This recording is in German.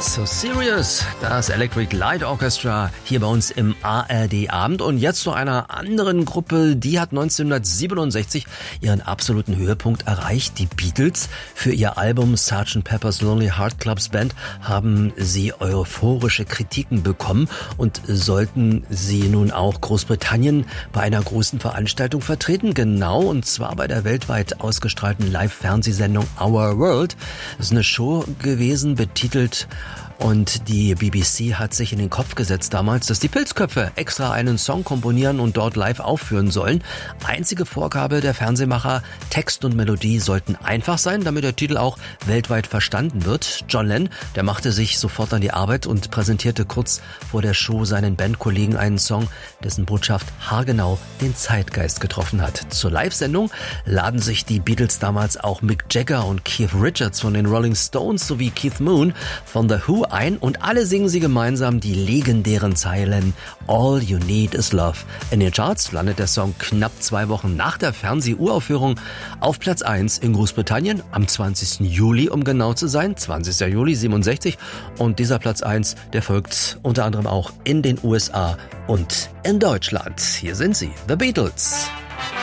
So Serious, das Electric Light Orchestra hier bei uns im ARD-Abend. Und jetzt zu einer anderen Gruppe, die hat 1967 ihren absoluten Höhepunkt erreicht. Die Beatles. Für ihr Album Sgt. Pepper's Lonely Hearts Club Band haben sie euphorische Kritiken bekommen und sollten sie nun auch Großbritannien bei einer großen Veranstaltung vertreten. Genau, und zwar bei der weltweit ausgestrahlten Live-Fernsehsendung Our World. Das ist eine Show gewesen, betitelt, und die BBC hat sich in den Kopf gesetzt damals, dass die Pilzköpfe extra einen Song komponieren und dort live aufführen sollen. Einzige Vorgabe der Fernsehmacher: Text und Melodie sollten einfach sein, damit der Titel auch weltweit verstanden wird. John Lennon, der machte sich sofort an die Arbeit und präsentierte kurz vor der Show seinen Bandkollegen einen Song, dessen Botschaft haargenau den Zeitgeist getroffen hat. Zur Live-Sendung laden sich die Beatles damals auch Mick Jagger und Keith Richards von den Rolling Stones sowie Keith Moon von The Who ein, und alle singen sie gemeinsam die legendären Zeilen All You Need Is Love. In den Charts landet der Song knapp 2 Wochen nach der Fernseh-Uraufführung auf Platz 1 in Großbritannien am 20. Juli, um genau zu sein, 20. Juli 67, und dieser Platz 1, der folgt unter anderem auch in den USA und in Deutschland. Hier sind sie, The Beatles.